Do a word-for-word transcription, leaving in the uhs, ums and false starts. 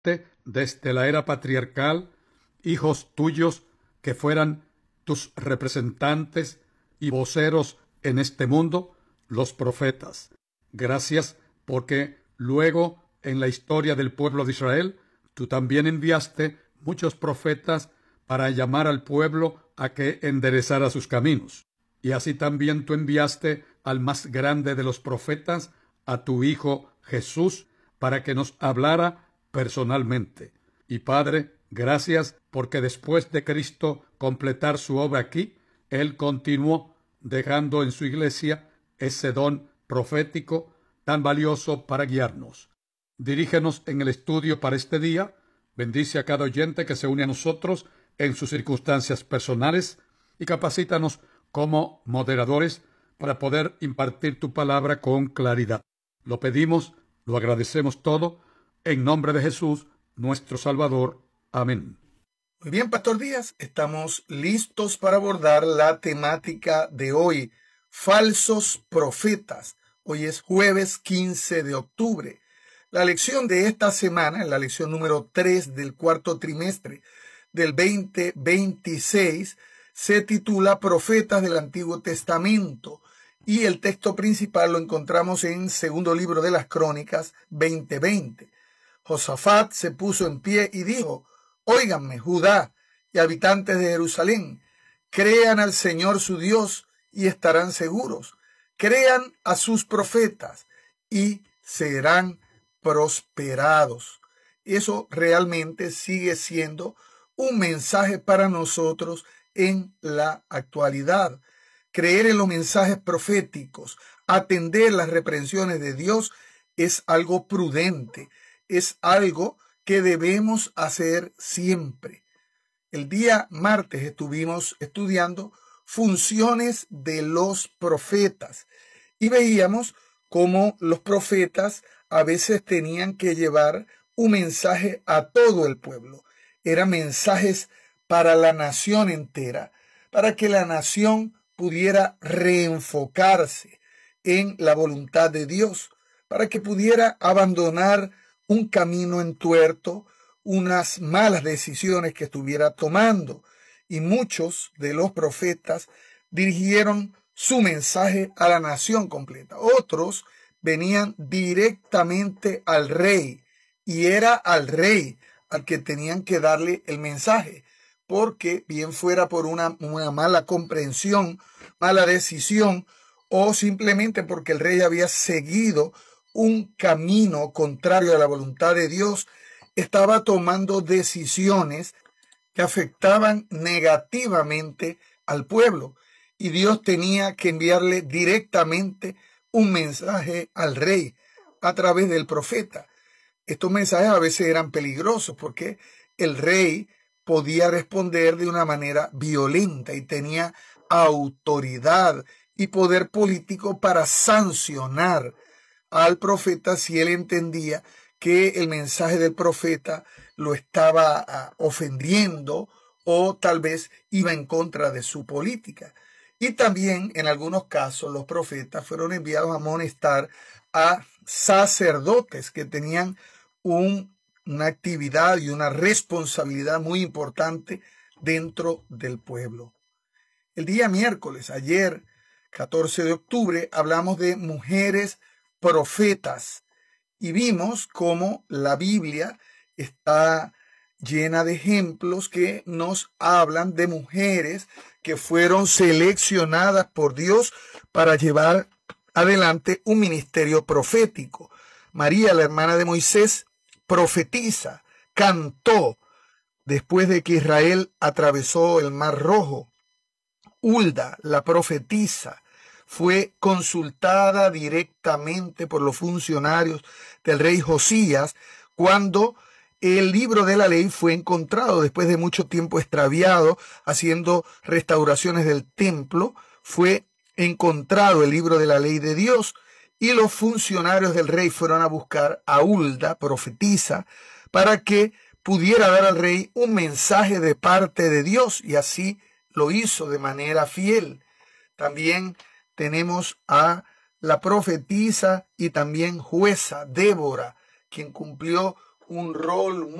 desde la era patriarcal hijos tuyos que fueran tus representantes y voceros en este mundo, los profetas. Gracias porque luego en la historia del pueblo de Israel tú también enviaste muchos profetas para llamar al pueblo a que enderezara sus caminos. Y así también tú enviaste al más grande de los profetas, a tu Hijo Jesús, para que nos hablara personalmente. Y Padre, gracias porque después de Cristo completar su obra aquí, Él continuó dejando en su iglesia ese don profético tan valioso para guiarnos. Dirígenos en el estudio para este día. Bendice a cada oyente que se une a nosotros en sus circunstancias personales y capacítanos como moderadores para poder impartir tu palabra con claridad. Lo pedimos, lo agradecemos todo, en nombre de Jesús, nuestro Salvador. Amén. Muy bien, Pastor Díaz, estamos listos para abordar la temática de hoy, falsos profetas. Hoy es jueves quince de octubre. La lección de esta semana es la lección número tres del cuarto trimestre del veinte veintiséis. Se titula Profetas del Antiguo Testamento y el texto principal lo encontramos en segundo libro de las Crónicas veinte veinte. Josafat se puso en pie y dijo: Óiganme, Judá y habitantes de Jerusalén, crean al Señor su Dios y estarán seguros. Crean a sus profetas y serán prosperados. Eso realmente sigue siendo un mensaje para nosotros en la actualidad. Creer en los mensajes proféticos, atender las reprensiones de Dios es algo prudente, es algo que debemos hacer siempre. El día martes estuvimos estudiando funciones de los profetas y veíamos cómo los profetas a veces tenían que llevar un mensaje a todo el pueblo. Eran mensajes para la nación entera, para que la nación pudiera reenfocarse en la voluntad de Dios, para que pudiera abandonar un camino entuerto, unas malas decisiones que estuviera tomando. Y muchos de los profetas dirigieron su mensaje a la nación completa. Otros venían directamente al rey, y era al rey al que tenían que darle el mensaje, porque bien fuera por una, una mala comprensión, mala decisión, o simplemente porque el rey había seguido un camino contrario a la voluntad de Dios, estaba tomando decisiones que afectaban negativamente al pueblo, y Dios tenía que enviarle directamente un mensaje al rey a través del profeta. Estos mensajes a veces eran peligrosos porque el rey podía responder de una manera violenta y tenía autoridad y poder político para sancionar al profeta si él entendía que el mensaje del profeta lo estaba uh, ofendiendo o tal vez iba en contra de su política. Y también en algunos casos los profetas fueron enviados a amonestar a sacerdotes que tenían un, una actividad y una responsabilidad muy importante dentro del pueblo. El día miércoles, ayer, catorce de octubre, hablamos de mujeres profetas y vimos cómo la Biblia está llena de ejemplos que nos hablan de mujeres que fueron seleccionadas por Dios para llevar adelante un ministerio profético. María, la hermana de Moisés, profetiza, cantó después de que Israel atravesó el Mar Rojo. Hulda, la profetisa, fue consultada directamente por los funcionarios del rey Josías cuando el libro de la ley fue encontrado después de mucho tiempo extraviado, haciendo restauraciones del templo. Fue encontrado el libro de la ley de Dios y los funcionarios del rey fueron a buscar a Hulda, profetisa, para que pudiera dar al rey un mensaje de parte de Dios, y así lo hizo de manera fiel. También tenemos a la profetisa y también jueza Débora, quien cumplió un rol